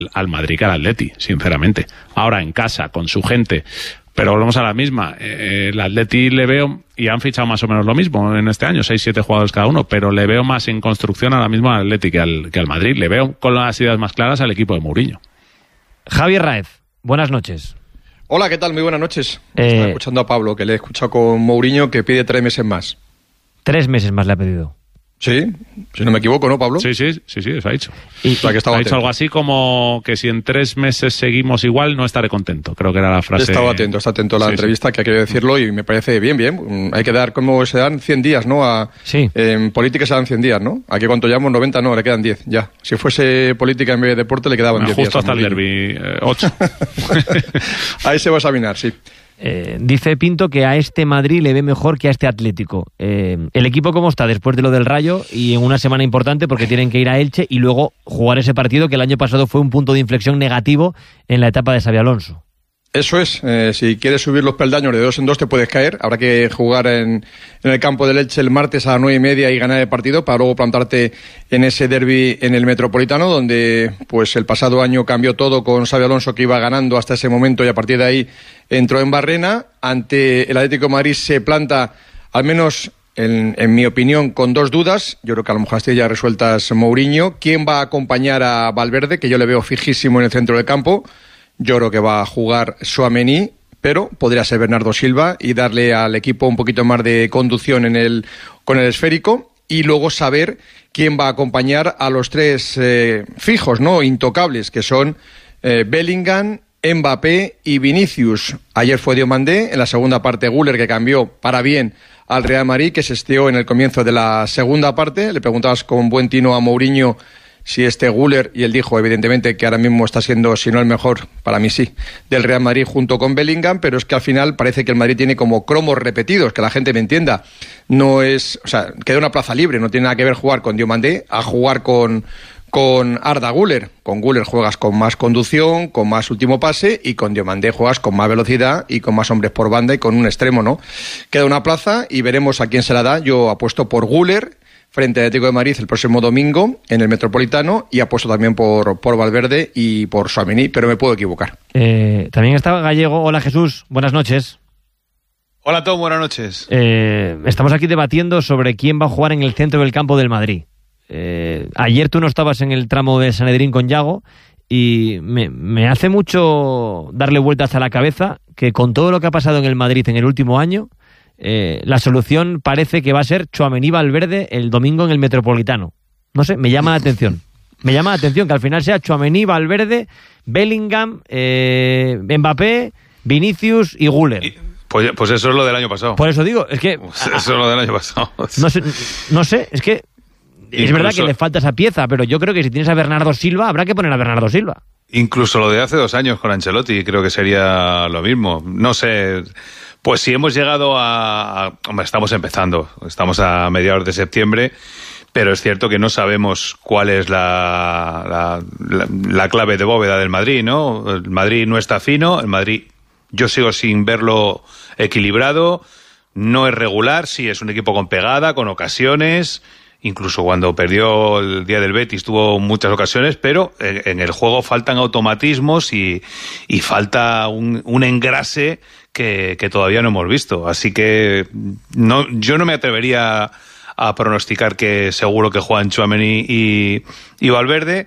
al Madrid que al Atleti, sinceramente. Ahora en casa, con su gente, pero volvemos a la misma. El Atleti le veo, y han fichado más o menos lo mismo en este año, 6-7 jugadores cada uno, pero le veo más en construcción ahora mismo al Atleti que al Madrid. Le veo con las ideas más claras al equipo de Mourinho. Javier Raez, buenas noches. Hola, ¿qué tal? Muy buenas noches. Estaba escuchando a Pablo, que le he escuchado con Mourinho, que pide 3 meses más. 3 meses más le ha pedido. Sí, si no me equivoco, ¿no, Pablo? Sí, eso ha dicho. O sea, que ha dicho algo así como que si en 3 meses seguimos igual, no estaré contento. Creo que era la frase. Está atento a la entrevista, que hay que decirlo, y me parece bien. Hay que dar, como se dan 100 días, ¿no? En política se dan 100 días, ¿no? Aquí cuando llevamos 90, no, le quedan 10, ya. Si fuese política en vez de deporte, le quedaban 10 días. Justo hasta el derbi, 8. Ahí se va a examinar, sí. Dice Pinto que a este Madrid le ve mejor que a este Atlético. ¿El equipo cómo está después de lo del Rayo y en una semana importante porque tienen que ir a Elche y luego jugar ese partido que el año pasado fue un punto de inflexión negativo en la etapa de Xabi Alonso? Eso es, si quieres subir los peldaños de 2 en 2 te puedes caer. Habrá que jugar en el campo del Elche el martes a las 9:30 y ganar el partido para luego plantarte en ese derbi en el Metropolitano, donde pues el pasado año cambió todo con Xabi Alonso, que iba ganando hasta ese momento, y a partir de ahí entró en Barrena. Ante el Atlético de Madrid se planta, al menos en mi opinión, con 2 dudas. Yo creo que a lo mejor las tiene ya resueltas Mourinho. ¿Quién va a acompañar a Valverde? Que yo le veo fijísimo en el centro del campo. Yo creo que va a jugar Tchouaméni, pero podría ser Bernardo Silva y darle al equipo un poquito más de conducción con el esférico, y luego saber quién va a acompañar a los 3 fijos, ¿no? Intocables, que son Bellingham, Mbappé y Vinicius. Ayer fue Diomandé, en la segunda parte Güler, que cambió para bien al Real Madrid, que se estió en el comienzo de la segunda parte. Le preguntabas con buen tino a Mourinho si este Güler, y él dijo evidentemente que ahora mismo está siendo, si no el mejor, para mí sí, del Real Madrid junto con Bellingham, pero es que al final parece que el Madrid tiene como cromos repetidos, que la gente me entienda. No es, o sea, queda una plaza libre, no tiene nada que ver jugar con Diomandé a jugar con Arda Güler. Con Güler juegas con más conducción, con más último pase, y con Diomandé juegas con más velocidad y con más hombres por banda y con un extremo, ¿no? Queda una plaza y veremos a quién se la da. Yo apuesto por Güler frente al Atlético de Madrid el próximo domingo en el Metropolitano, y apuesto también por Valverde y por Tchouaméni, pero me puedo equivocar. También está Gallego. Hola, Jesús, buenas noches. Hola Tom, buenas noches. Estamos aquí debatiendo sobre quién va a jugar en el centro del campo del Madrid. Ayer tú no estabas en el tramo de Sanedrín con Yago, y me hace mucho darle vueltas a la cabeza que con todo lo que ha pasado en el Madrid en el último año, la solución parece que va a ser Tchouaméni Valverde el domingo en el Metropolitano. No sé, me llama la atención. Me llama la atención que al final sea Tchouaméni, Valverde, Bellingham, Mbappé, Vinicius y Güler. Pues eso es lo del año pasado. Por eso digo, es que... Eso es lo del año pasado. No sé, es que... Es verdad que le falta esa pieza, pero yo creo que si tienes a Bernardo Silva, habrá que poner a Bernardo Silva. Incluso lo de hace 2 años con Ancelotti, creo que sería lo mismo. No sé... Pues si hemos llegado Hombre, estamos empezando, estamos a mediados de septiembre, pero es cierto que no sabemos cuál es la clave de bóveda del Madrid, ¿no? El Madrid no está fino, el Madrid yo sigo sin verlo equilibrado, no es regular, sí es un equipo con pegada, con ocasiones, incluso cuando perdió el día del Betis tuvo muchas ocasiones, pero en el juego faltan automatismos y falta un engrase que todavía no hemos visto. Así que yo no me atrevería a pronosticar que seguro que juegan Tchouaméni y Valverde,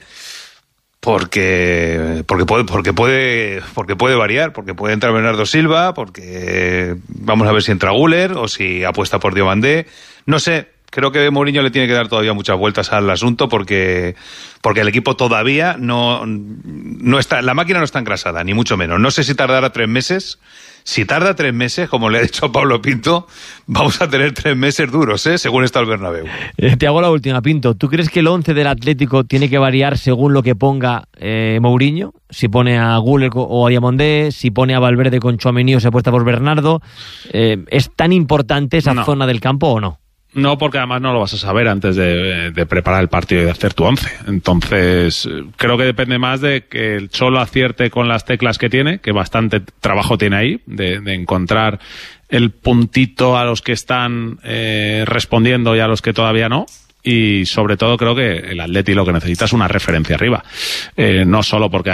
porque puede variar, porque puede entrar Bernardo Silva, porque vamos a ver si entra Güler o si apuesta por Diomandé. No sé, creo que Mourinho le tiene que dar todavía muchas vueltas al asunto porque el equipo todavía no está, la máquina no está engrasada, ni mucho menos. No sé si tardará 3 meses. Si tarda 3 meses, como le ha dicho a Pablo Pinto, vamos a tener 3 meses duros, según está el Bernabéu. Te hago la última, Pinto. ¿Tú crees que el 11 del Atlético tiene que variar según lo que ponga Mourinho? Si pone a Güler o a Diomandé, si pone a Valverde con Tchouaméni o se apuesta por Bernardo. ¿Es tan importante esa zona del campo o no? No, porque además no lo vas a saber antes de preparar el partido y de hacer tu 11. Entonces, creo que depende más de que el Cholo acierte con las teclas que tiene, que bastante trabajo tiene ahí, de encontrar el puntito a los que están respondiendo y a los que todavía no. y sobre todo creo que el Atleti lo que necesita es una referencia arriba, no solo porque